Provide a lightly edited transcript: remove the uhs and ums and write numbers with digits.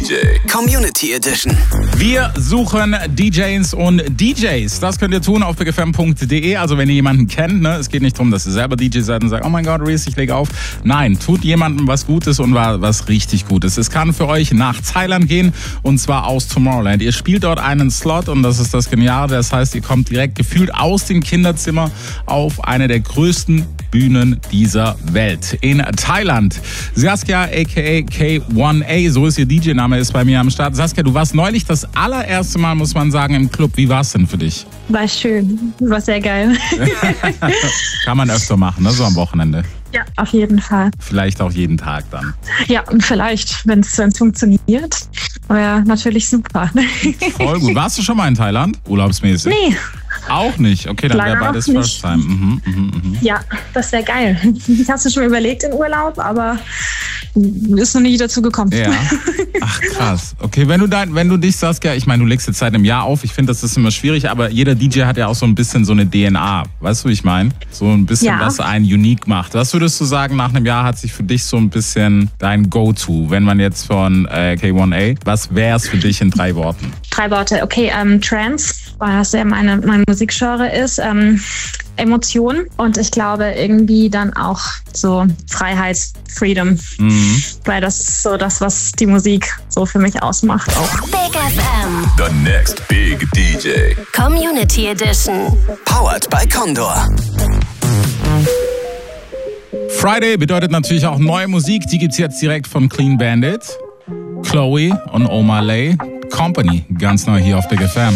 DJ. Community Edition. Wir suchen DJs und DJs. Das könnt ihr tun auf bigfm.de. Also wenn ihr jemanden kennt, ne? Es geht nicht darum, dass ihr selber DJ seid und sagt, oh mein Gott, Reese, ich lege auf. Nein, tut jemandem was Gutes und was richtig Gutes. Es kann für euch nach Thailand gehen und zwar aus Tomorrowland. Ihr spielt dort einen Slot und das ist das Geniale. Das heißt, ihr kommt direkt gefühlt aus dem Kinderzimmer auf eine der größten Bühnen dieser Welt in Thailand. Saskia aka K1A, so ist ihr DJ-Name, ist bei mir am Start. Saskia, du warst neulich das allererste Mal, muss man sagen, im Club. Wie war es denn für dich? War schön, war sehr geil. Kann man öfter machen, ne? So am Wochenende. Ja, auf jeden Fall. Vielleicht auch jeden Tag dann. Ja, und vielleicht, wenn es funktioniert. Aber ja, natürlich super. Voll gut. Warst du schon mal in Thailand? Urlaubsmäßig? Nee. Auch nicht? Okay, dann wäre beides First Time. Ja, das wäre geil. Ich habe es schon überlegt in Urlaub, aber ist noch nicht dazu gekommen. Ja. Ach krass. Okay, wenn du dich, Saskia, ich meine, du legst jetzt Zeit im Jahr auf, ich finde, das ist immer schwierig, aber jeder DJ hat ja auch so ein bisschen so eine DNA. Weißt du, wie ich meine? So ein bisschen, was einen unique macht. Was würdest du sagen, nach einem Jahr hat sich für dich so ein bisschen dein Go-To, wenn man jetzt von K1A, was wär's für dich in 3 Worten? 3 Worte, okay, Trance, weil das ja mein Musikgenre ist, Emotion und ich glaube irgendwie dann auch so Freiheit, Freedom, weil das ist so das, was die Musik so für mich ausmacht auch. Big FM. The next big DJ. Community Edition. Powered by Condor. Friday bedeutet natürlich auch neue Musik. Die gibt's jetzt direkt von Clean Bandit, Chloe und Omar Lay. Company, ganz neu hier auf Big FM.